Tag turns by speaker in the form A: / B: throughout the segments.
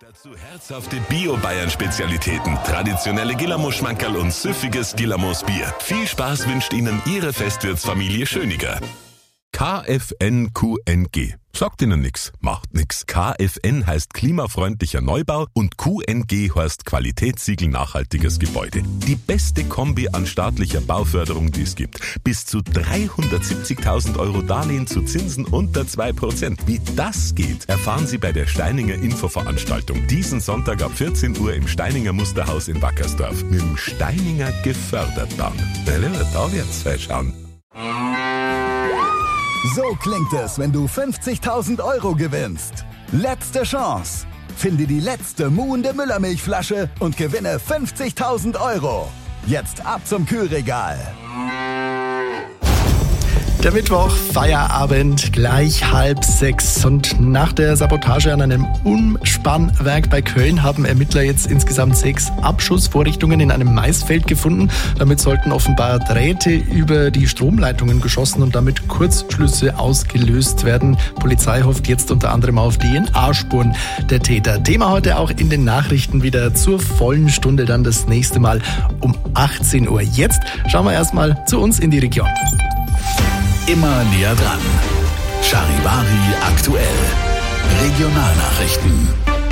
A: Dazu herzhafte Bio-Bayern-Spezialitäten, traditionelle Gillermo-Schmankerl und süffiges Gillermos-Bier. Viel Spaß wünscht Ihnen Ihre Festwirtsfamilie Schöniger. KFN-QNG. Sagt Ihnen nix, macht nix. KFN heißt klimafreundlicher Neubau und QNG heißt Qualitätssiegel nachhaltiges Gebäude. Die beste Kombi an staatlicher Bauförderung, die es gibt. Bis zu 370.000 Euro Darlehen zu Zinsen unter 2%. Wie das geht, erfahren Sie bei der Steininger Infoveranstaltung. Diesen Sonntag ab 14 Uhr im Steininger Musterhaus in Wackersdorf. Mit dem Steininger gefördert dann. Da wird's schauen.
B: So klingt es, wenn du 50.000 Euro gewinnst. Letzte Chance. Finde die letzte muhende Müllermilchflasche und gewinne 50.000 Euro. Jetzt ab zum Kühlregal.
C: Der Mittwoch, Feierabend, gleich 5:30. Und nach der Sabotage an einem Umspannwerk bei Köln haben Ermittler jetzt insgesamt 6 Abschussvorrichtungen in einem Maisfeld gefunden. Damit sollten offenbar Drähte über die Stromleitungen geschossen und damit Kurzschlüsse ausgelöst werden. Polizei hofft jetzt unter anderem auf DNA-Spuren der Täter. Thema heute auch in den Nachrichten wieder zur vollen Stunde, dann das nächste Mal um 18 Uhr. Jetzt schauen wir erstmal zu uns in die Region.
D: Immer näher dran. Charivari aktuell. Regionalnachrichten.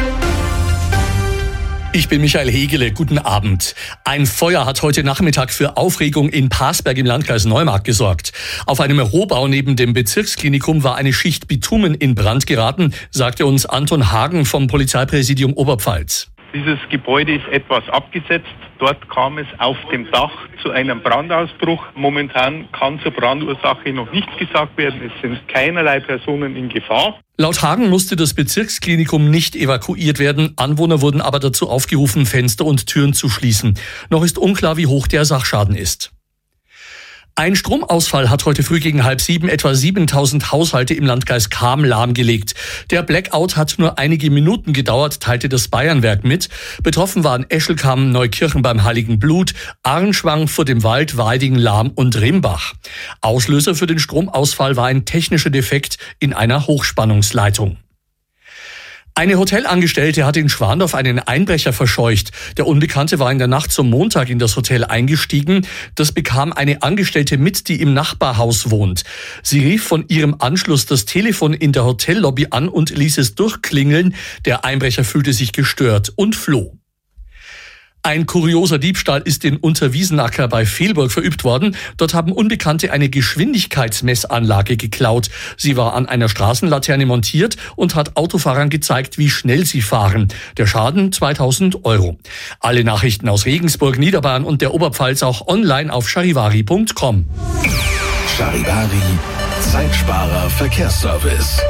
E: Ich bin Michael Hegele, guten Abend. Ein Feuer hat heute Nachmittag für Aufregung in Parsberg im Landkreis Neumarkt gesorgt. Auf einem Rohbau neben dem Bezirksklinikum war eine Schicht Bitumen in Brand geraten, sagte uns Anton Hagen vom Polizeipräsidium Oberpfalz.
F: Dieses Gebäude ist etwas abgesetzt. Dort kam es auf dem Dach zu einem Brandausbruch. Momentan kann zur Brandursache noch nichts gesagt werden. Es sind keinerlei Personen in Gefahr.
E: Laut Hagen musste das Bezirksklinikum nicht evakuiert werden. Anwohner wurden aber dazu aufgerufen, Fenster und Türen zu schließen. Noch ist unklar, wie hoch der Sachschaden ist. Ein Stromausfall hat heute früh gegen 6:30 etwa 7.000 Haushalte im Landkreis Cham lahmgelegt. Der Blackout hat nur einige Minuten gedauert, teilte das Bayernwerk mit. Betroffen waren Eschelkamm, Neukirchen beim Heiligen Blut, Arnschwang vor dem Wald, Weidingen, Lahm und Rimbach. Auslöser für den Stromausfall war ein technischer Defekt in einer Hochspannungsleitung. Eine Hotelangestellte hat in Schwandorf einen Einbrecher verscheucht. Der Unbekannte war in der Nacht zum Montag in das Hotel eingestiegen. Das bekam eine Angestellte mit, die im Nachbarhaus wohnt. Sie rief von ihrem Anschluss das Telefon in der Hotellobby an und ließ es durchklingeln. Der Einbrecher fühlte sich gestört und floh. Ein kurioser Diebstahl ist in Unterwiesenacker bei Velburg verübt worden. Dort haben Unbekannte eine Geschwindigkeitsmessanlage geklaut. Sie war an einer Straßenlaterne montiert und hat Autofahrern gezeigt, wie schnell sie fahren. Der Schaden 2.000 Euro. Alle Nachrichten aus Regensburg, Niederbayern und der Oberpfalz auch online auf charivari.com.
D: Charivari, Zeitsparer Verkehrsservice.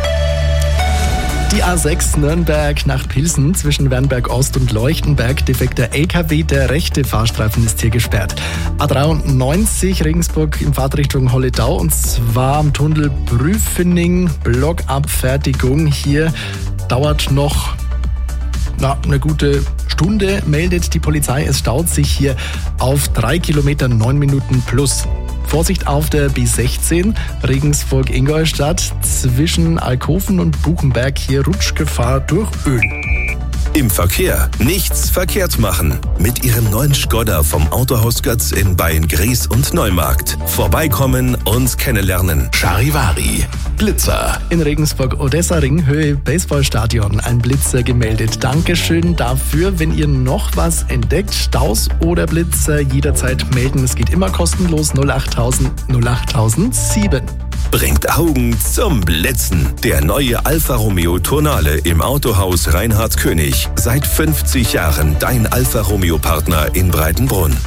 C: Die A6 Nürnberg nach Pilsen zwischen Wernberg Ost und Leuchtenberg. Defekter LKW, der rechte Fahrstreifen ist hier gesperrt. A93 Regensburg in Fahrtrichtung Holledau und zwar am Tunnel Prüfening. Blockabfertigung hier dauert noch eine gute Stunde, meldet die Polizei. Es staut sich hier auf 3 Kilometer 9 Minuten plus. Vorsicht auf der B16 Regensburg-Ingolstadt zwischen Alkoven und Buchenberg. Hier Rutschgefahr durch Öl.
A: Im Verkehr nichts verkehrt machen. Mit Ihrem neuen Skoda vom Autohaus Götz in Beyen-Gries und Neumarkt. Vorbeikommen und kennenlernen.
D: Charivari, Blitzer.
C: In Regensburg-Odessa-Ringhöhe Baseballstadion ein Blitzer gemeldet. Dankeschön dafür. Wenn ihr noch was entdeckt, Staus oder Blitzer, jederzeit melden. Es geht immer kostenlos. 08000 08007.
A: Bringt Augen zum Blitzen. Der neue Alfa Romeo Tonale im Autohaus Reinhard König. Seit 50 Jahren dein Alfa Romeo Partner in Breitenbrunn.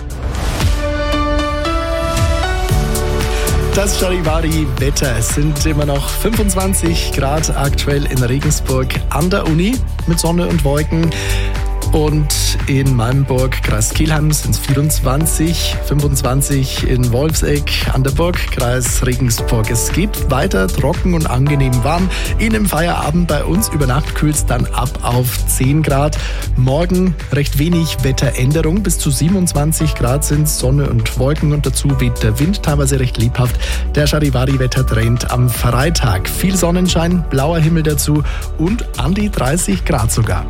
C: Das Charivari-Wetter. Es sind immer noch 25 Grad aktuell in Regensburg an der Uni mit Sonne und Wolken. Und in Malmburg, Kreis Kelheim, sind es 24, 25 in Wolfsegg an der Burg, Kreis Regensburg. Es geht weiter trocken und angenehm warm. In dem Feierabend bei uns über Nacht kühlt es dann ab auf 10 Grad. Morgen recht wenig Wetteränderung. Bis zu 27 Grad sind Sonne und Wolken und dazu weht der Wind teilweise recht lebhaft. Der Charivari-Wettertrend am Freitag. Viel Sonnenschein, blauer Himmel dazu und an die 30 Grad sogar.